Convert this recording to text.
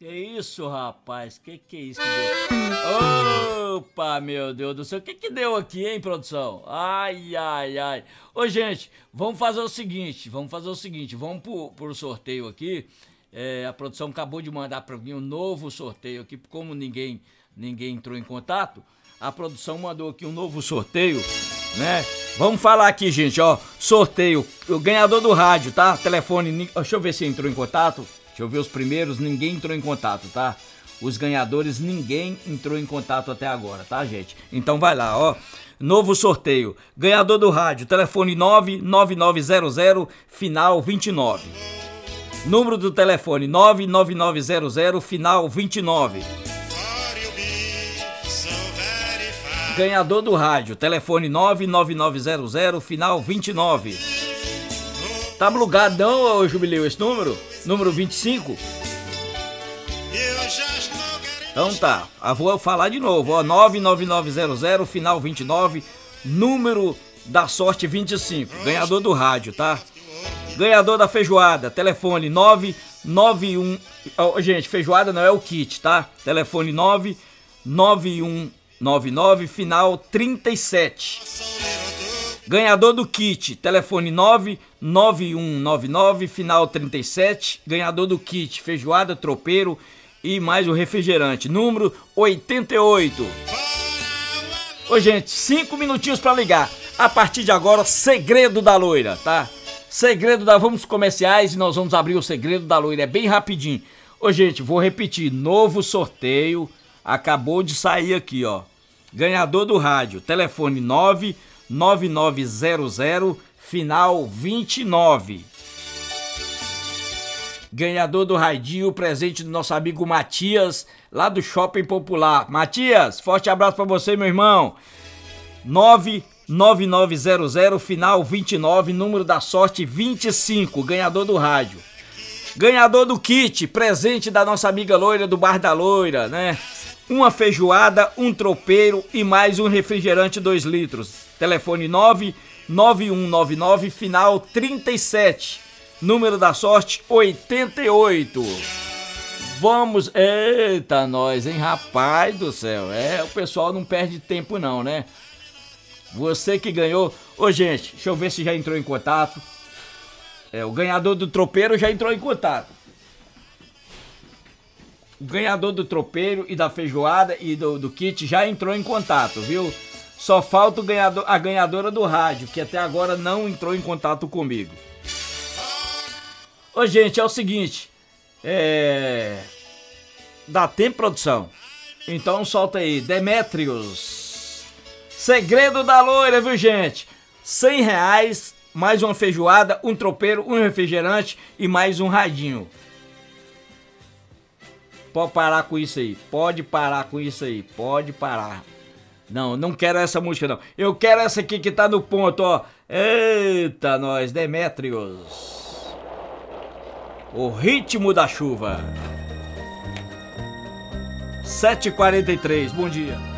Que isso, rapaz? Que é isso que deu? Opa, meu Deus do céu. O que deu aqui, hein, produção? Ai, ai, ai. Ô, gente, vamos fazer o seguinte. Vamos pro sorteio aqui. A produção acabou de mandar para mim um novo sorteio aqui. Como ninguém entrou em contato, a produção mandou aqui um novo sorteio, né? Vamos falar aqui, gente, ó. Sorteio. O ganhador do rádio, tá? Telefone. Deixa eu ver se entrou em contato. Deixa eu ver os primeiros, ninguém entrou em contato, tá? Os ganhadores, ninguém entrou em contato até agora, tá, gente? Então vai lá, ó. Novo sorteio. Ganhador do rádio, telefone 99900, final 29. Número do telefone 99900, final 29. Ganhador do rádio, telefone 99900, final 29. Tá plugado não, ô Jubileu, esse número? Número 25? Então tá, vou falar de novo, ó, 99900, final 29, número da sorte 25, ganhador do rádio, tá? Ganhador da feijoada, telefone 991, gente, feijoada não é o kit, tá? Telefone 99199, final 37. Ganhador do kit, telefone 99199, final 37. Ganhador do kit, feijoada, tropeiro e mais o refrigerante, número 88. Ô, gente, 5 minutinhos pra ligar. A partir de agora, segredo da loira, tá? Vamos aos comerciais e nós vamos abrir o segredo da loira, é bem rapidinho. Ô, gente, vou repetir, novo sorteio, acabou de sair aqui, ó. Ganhador do rádio, telefone 99900, final 29. Ganhador do radinho, presente do nosso amigo Matias, lá do Shopping Popular. Matias, forte abraço pra você, meu irmão. 99900, final 29, número da sorte 25, ganhador do rádio. Ganhador do kit, presente da nossa amiga loira do Bar da Loira, né? Uma feijoada, um tropeiro e mais um refrigerante 2 litros. Telefone 99199, final 37. Número da sorte 88. Vamos... Eita, nós, hein? Rapaz do céu. O pessoal não perde tempo não, né? Você que ganhou... Ô, gente, deixa eu ver se já entrou em contato. O ganhador do tropeiro já entrou em contato. O ganhador do tropeiro e da feijoada e do kit já entrou em contato, viu? Só falta a ganhadora do rádio, que até agora não entrou em contato comigo. Ô, gente, é o seguinte. Dá tempo, produção? Então solta aí, Demétrios. Segredo da loira, viu, gente? R$100, mais uma feijoada, um tropeiro, um refrigerante e mais um radinho. Pode parar com isso aí, pode parar. Não quero essa música não. Eu quero essa aqui que tá no ponto, ó. Eita, nós, Demétrios. O ritmo da chuva. 7h43, bom dia.